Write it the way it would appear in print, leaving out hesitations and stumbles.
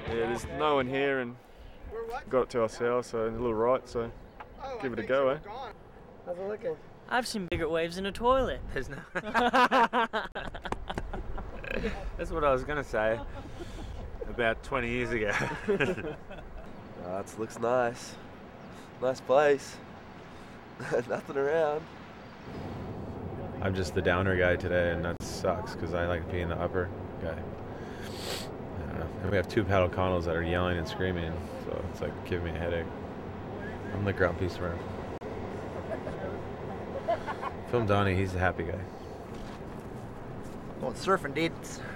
Yeah, there's no one here and got it to ourselves, so a little right, so give it a go, eh? How's it looking? I've seen bigger waves in a toilet. There's no. That's what I was gonna say. About 20 years ago. It looks nice. Nice place. Nothing around. I'm just the downer guy today, and that sucks because I like being the upper guy. I don't know. And we have two paddle condos that are yelling and screaming, so it's like giving me a headache. I'm the grumpy smurf. Film Donnie, he's the happy guy. Going surfing, dude.